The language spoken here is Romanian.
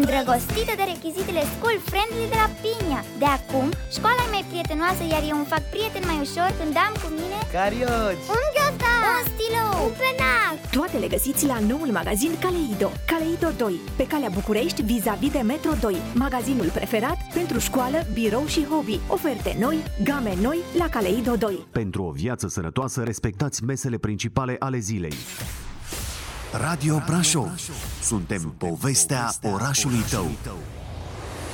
îndrăgostită de rechizitele school-friendly de la Piña. De acum, școala e mai prietenoasă, iar eu îmi fac prieten mai ușor când am cu mine carioci, un ghiozdan, un stilou, un penac. Toate le găsiți la noul magazin Caleido. Caleido 2, pe calea București, vis-a-vis de Metro 2. Magazinul preferat pentru școală, birou și hobby. Oferte noi, game noi la Caleido 2. Pentru o viață sănătoasă, respectați mesele principale ale zilei. Radio Brașov. Suntem povestea orașului tău.